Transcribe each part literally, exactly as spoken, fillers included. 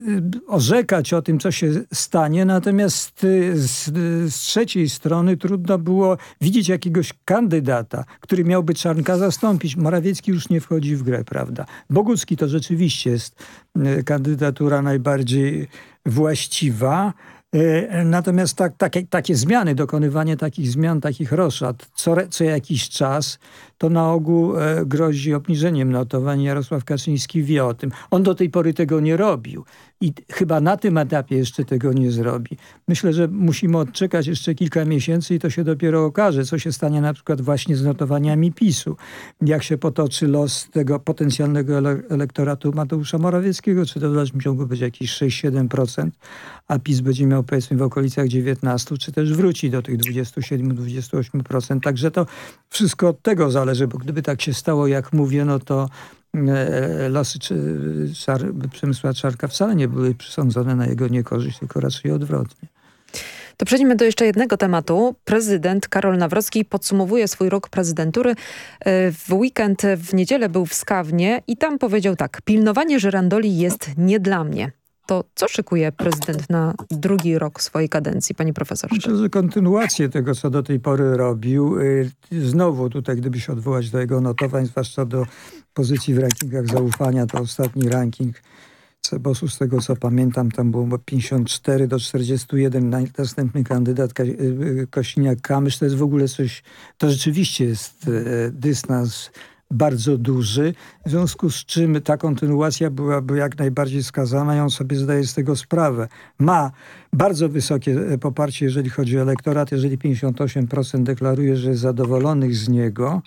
orzekać o tym, co się stanie, natomiast z, z trzeciej strony trudno było widzieć jakiegoś kandydata, który miałby Czarnka zastąpić. Morawiecki już nie wchodzi w grę, prawda? Bogucki to rzeczywiście jest kandydatura najbardziej właściwa. Natomiast tak, takie, takie zmiany, dokonywanie takich zmian, takich roszad co, co jakiś czas, to na ogół e, grozi obniżeniem notowań. Jarosław Kaczyński wie o tym. On do tej pory tego nie robił i chyba na tym etapie jeszcze tego nie zrobi. Myślę, że musimy odczekać jeszcze kilka miesięcy i to się dopiero okaże, co się stanie na przykład właśnie z notowaniami PiSu. Jak się potoczy los tego potencjalnego ele elektoratu Mateusza Morawieckiego, czy to w dalszym ciągu będzie jakieś sześć siedem procent, a PiS będzie miał powiedzmy w okolicach dziewiętnaście procent, czy też wróci do tych dwudziestu siedmiu do dwudziestu ośmiu procent. Także to wszystko od tego zależy, bo gdyby tak się stało, jak mówię, no to e, losy czy, Czar, Przemysła Czarnka wcale nie były przesądzone na jego niekorzyść, tylko raczej odwrotnie. To przejdźmy do jeszcze jednego tematu. Prezydent Karol Nawrocki podsumowuje swój rok prezydentury. W weekend, w niedzielę był w Skawnie i tam powiedział tak: pilnowanie żyrandoli jest nie dla mnie. To co szykuje prezydent na drugi rok swojej kadencji, pani profesor? Myślę, że kontynuację tego, co do tej pory robił. Znowu tutaj, gdyby się odwołać do jego notowań, zwłaszcza do pozycji w rankingach zaufania, to ostatni ranking Cebosu, z tego co pamiętam, tam było pięćdziesiąt cztery do czterdziestu jeden. Następny kandydat Kosiniak-Kamysz, to jest w ogóle coś, to rzeczywiście jest dystans bardzo duży, w związku z czym ta kontynuacja byłaby jak najbardziej skazana i on sobie zdaje z tego sprawę. Ma bardzo wysokie poparcie, jeżeli chodzi o elektorat, jeżeli pięćdziesiąt osiem procent deklaruje, że jest zadowolonych z niego,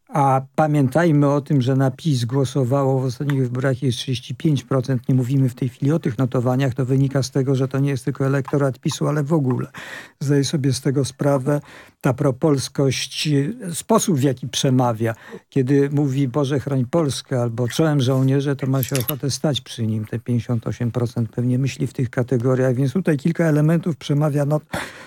a pamiętajmy o tym, że na PiS głosowało w ostatnich wyborach jest trzydzieści pięć procent. Nie mówimy w tej chwili o tych notowaniach. To wynika z tego, że to nie jest tylko elektorat PiSu, ale w ogóle. Zdaję sobie z tego sprawę. Ta propolskość, sposób w jaki przemawia. Kiedy mówi Boże chroń Polskę albo czołem żołnierze, to ma się ochotę stać przy nim. Te pięćdziesiąt osiem procent pewnie myśli w tych kategoriach. Więc tutaj kilka elementów przemawia no,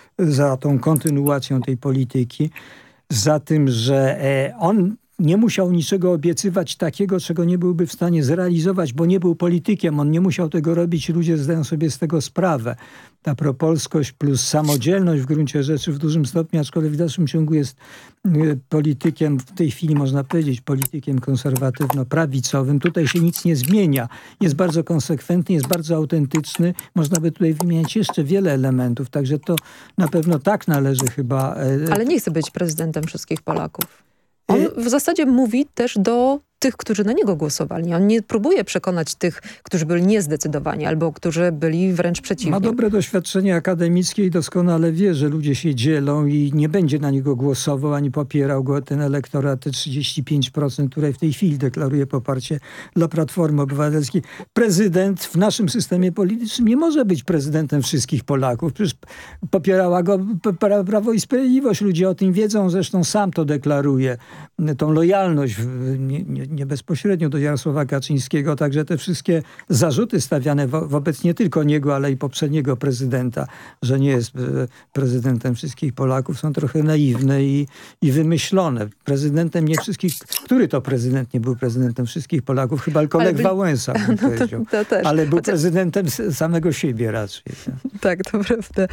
za tą kontynuacją tej polityki. Za tym, że on nie musiał niczego obiecywać takiego, czego nie byłby w stanie zrealizować, bo nie był politykiem. On nie musiał tego robić. Ludzie zdają sobie z tego sprawę. Ta propolskość plus samodzielność w gruncie rzeczy w dużym stopniu, aczkolwiek w dalszym ciągu jest politykiem, w tej chwili można powiedzieć politykiem konserwatywno-prawicowym. Tutaj się nic nie zmienia. Jest bardzo konsekwentny, jest bardzo autentyczny. Można by tutaj wymieniać jeszcze wiele elementów. Także to na pewno tak należy chyba... Ale nie chce być prezydentem wszystkich Polaków. On w zasadzie mówi też do tych, którzy na niego głosowali. On nie próbuje przekonać tych, którzy byli niezdecydowani albo którzy byli wręcz przeciwni. Ma dobre doświadczenie akademickie i doskonale wie, że ludzie się dzielą i nie będzie na niego głosował ani popierał go ten elektorat, te trzydzieści pięć procent, które w tej chwili deklaruje poparcie dla Platformy Obywatelskiej. Prezydent w naszym systemie politycznym nie może być prezydentem wszystkich Polaków. Przecież popierała go Prawo i Sprawiedliwość. Ludzie o tym wiedzą, zresztą sam to deklaruje. Tą lojalność nie, nie, nie bezpośrednio do Jarosława Kaczyńskiego. Także te wszystkie zarzuty stawiane wo wobec nie tylko niego, ale i poprzedniego prezydenta, że nie jest prezydentem wszystkich Polaków, są trochę naiwne i, i wymyślone. Prezydentem nie wszystkich... Który to prezydent nie był prezydentem wszystkich Polaków? Chyba tylko Lech Wałęsa, bym no powiedział. To, to też. Ale był prezydentem samego siebie raczej. Tak, to prawda.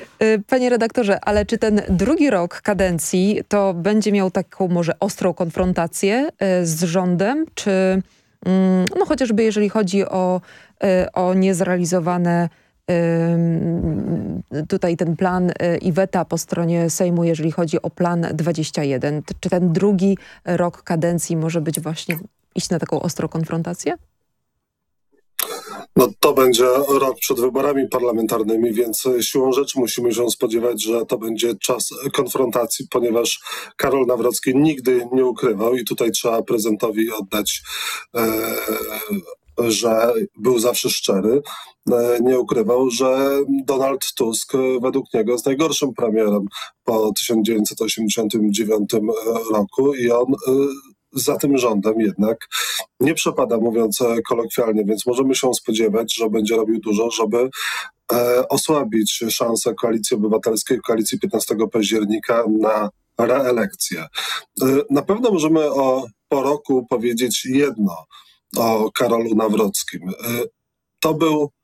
Panie redaktorze, ale czy ten drugi rok kadencji to będzie miał taką może ostrą konfrontację z rządem, czy no chociażby jeżeli chodzi o, o niezrealizowane tutaj ten plan i weta po stronie Sejmu, jeżeli chodzi o plan dwadzieścia jeden. Czy ten drugi rok kadencji może być właśnie iść na taką ostrą konfrontację? No to będzie rok przed wyborami parlamentarnymi, więc siłą rzeczy musimy się spodziewać, że to będzie czas konfrontacji, ponieważ Karol Nawrocki nigdy nie ukrywał i tutaj trzeba prezydentowi oddać, e, że był zawsze szczery, e, nie ukrywał, że Donald Tusk według niego jest najgorszym premierem po tysiąc dziewięćset osiemdziesiątym dziewiątym roku i on e, za tym rządem jednak nie przepada, mówiąc kolokwialnie, więc możemy się spodziewać, że będzie robił dużo, żeby e, osłabić szanse Koalicji Obywatelskiej, Koalicji piętnastego października na reelekcję. E, na pewno możemy o, po roku powiedzieć jedno o Karolu Nawrockim. E, to był